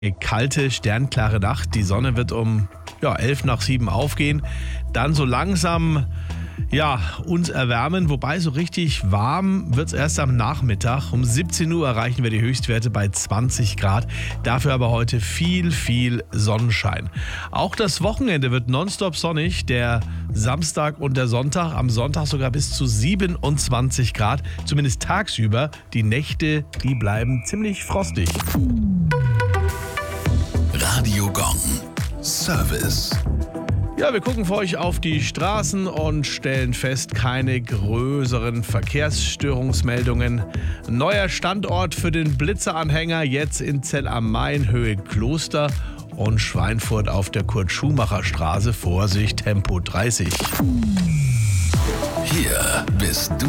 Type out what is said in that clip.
Eine kalte, sternklare Nacht. Die Sonne wird um 11 nach 7 aufgehen. Dann so langsam uns erwärmen, wobei so richtig warm wird es erst am Nachmittag. Um 17 Uhr erreichen wir die Höchstwerte bei 20 Grad. Dafür aber heute viel, viel Sonnenschein. Auch das Wochenende wird nonstop sonnig. Der Samstag und der Sonntag. Am Sonntag sogar bis zu 27 Grad. Zumindest tagsüber. Die Nächte, die bleiben ziemlich frostig. Radio Gong. Service. Ja, wir gucken für euch auf die Straßen und stellen fest, keine größeren Verkehrsstörungsmeldungen. Neuer Standort für den Blitzeranhänger jetzt in Zell am Main, Höhe Kloster und Schweinfurt auf der Kurt-Schumacher-Straße. Vorsicht, Tempo 30. Hier bist du